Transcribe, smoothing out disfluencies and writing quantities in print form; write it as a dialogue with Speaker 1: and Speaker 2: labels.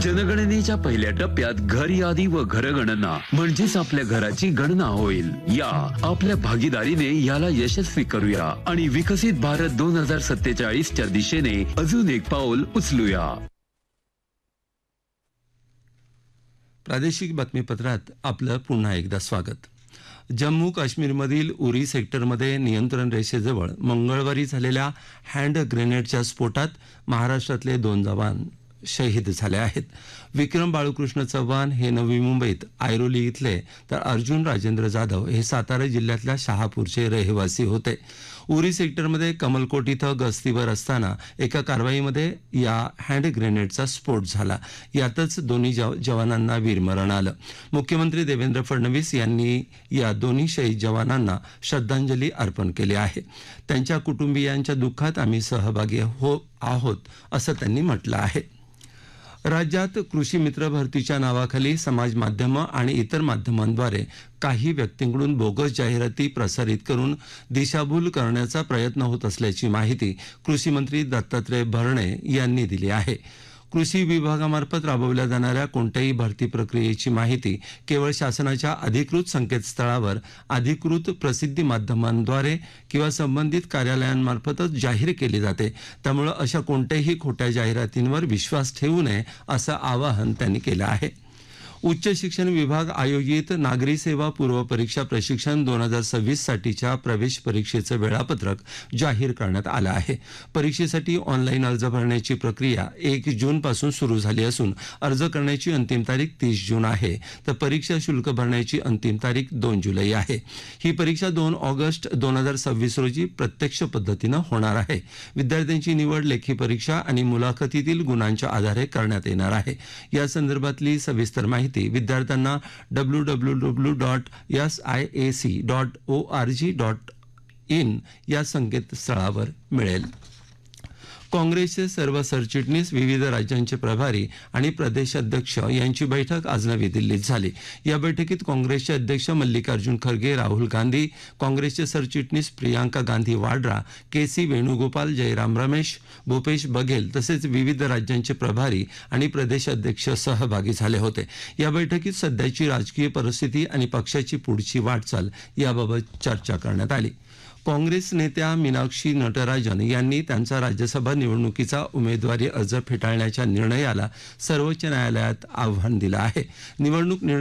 Speaker 1: जनगणनेच्या पहिल्या टप्प्यात घर यादी व घरगणना म्हणजेच आपल्या घराची गणना होईल. या आपल्या भागीदारीने याला यशस्वी करूया आणि विकसित भारत 2047च्या दिशेने अजून एक पाऊल उचलूया.
Speaker 2: प्रादेशिक बातमीपत्रात आपलं पुन्हा एकदा स्वागत. जम्मू काश्मीरमधील उरी सेक्टरमध्ये नियंत्रण रेषेजवळ मंगळवारी झालेल्या हँड ग्रेनेडच्या स्फोटात महाराष्ट्रातले 2 जवान शहीद झाले आहेत. विक्रम बाळकृष्ण चव्हाण हे नवी मुंबईत ऐरोली इथले तर अर्जुन राजेंद्र जाधव हे सातारा जिल्ह्यातल्या शहापूरचे रहिवासी होते. उरी सेक्टरमध्ये कमलकोट इथं गस्तीवर असताना एका कारवाईमध्ये या हँड ग्रेनेडचा स्फोट झाला. यातच दोन्ही जवानांना वीरमरण आलं. मुख्यमंत्री देवेंद्र फडणवीस यांनी या दोन्ही शहीद जवानांना श्रद्धांजली अर्पण केली आहे. त्यांच्या कुटुंबियांच्या दुःखात आम्ही सहभागी आहोत असं त्यांनी म्हटलं आहे. राज्यात कृषी मित्र भरतीच्या नावाखाली समाज माध्यमं आणि इतर माध्यमांद्वारे काही व्यक्तींकडून बोगस जाहिराती प्रसारित करून दिशाभूल करण्याचा प्रयत्न होत असल्याची माहिती कृषी मंत्री दत्तात्रय भरणे यांनी दिली आहे. कृषी विभागामार्फत राबवल्या जाणाऱ्या कोणत्याही भरती प्रक्रियेची माहिती केवळ शासनाच्या अधिकृत संकेतस्थळावर अधिकृत प्रसिद्धी माध्यमांद्वारे किंवा संबंधित कार्यालयांमार्फतच जाहीर केली जाते. त्यामुळे अशा कोणत्याही खोट्या जाहिरातींवर विश्वास ठेवू नये असं आवाहन त्यांनी केलं आहे. उच्च शिक्षण विभाग आयोजित नागरी सेवा पूर्व परीक्षा प्रशिक्षण 2026 साठीच्या प्रवेश परीक्षेचं वेळापत्रक जाहीर करण्यात आलं आहे. परीक्षेसाठी ऑनलाईन अर्ज भरण्याची प्रक्रिया 1 जून पासून सुरू झाली असून अर्ज करण्याची अंतिम तारीख 30 जून आहे, तर परीक्षा शुल्क भरण्याची अंतिम तारीख 2 जुलै आहे. ही परीक्षा 2 ऑगस्ट 2026 रोजी प्रत्यक्ष पद्धतीनं होणार आहे. विद्यार्थ्यांची निवड लेखी परीक्षा आणि मुलाखतीतील गुणांच्या आधारे करण्यात येणार आहे. या संदर्भातली सविस्तर माहिती विद्यार्थ्यांना www.siac.org.in या संकेतस्थळावर मिळेल. काँग्रेसचे सर्व सरचिटणीस, विविध राज्यांचे प्रभारी आणि प्रदेशाध्यक्ष यांची बैठक आज नवी दिल्लीत झाली. या बैठकीत काँग्रेसचे अध्यक्ष मल्लिकार्जुन खरगे, राहुल गांधी, काँग्रेसचे सरचिटणीस प्रियांका गांधी वाड्रा, के.सी. वेणुगोपाल, जयराम रमेश, भूपेश बघेल तसेच विविध राज्यांचे प्रभारी आणि प्रदेशाध्यक्ष सहभागी झाले होते. या बैठकीत सध्याची राजकीय परिस्थिती आणि पक्षाची पुढची वाटचाल याबाबत चर्चा करण्यात आली. काँग्रेस नेत्या मीनाक्षी नटराजन यांनी त्यांचा राज्यसभा निवडणुकीचा उमेदवारी अर्ज फेटाळण्याच्या निर्णयाला सर्वोच्च न्यायालयात आव्हान दिलं आहे. निवडणूक